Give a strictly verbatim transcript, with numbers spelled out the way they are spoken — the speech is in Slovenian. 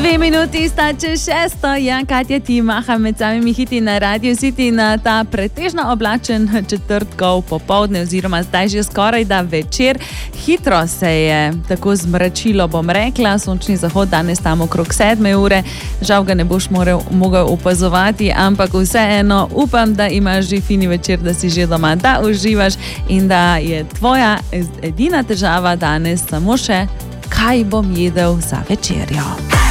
Dve minuti sta čez šesto, ja, Katja ti maha med samimi hiti na Radio City na ta pretežno oblačen četrtkov popoldne oziroma zdaj že skoraj da večer. Hitro se je tako zmračilo, bom rekla, sončni zahod danes tam okrog sedme ure, žal ga ne boš morel, mogel opazovati, ampak vseeno upam, da imaš že fini večer, da si že doma, da uživaš in da je tvoja edina težava danes samo še, kaj bom jedel za večerjo.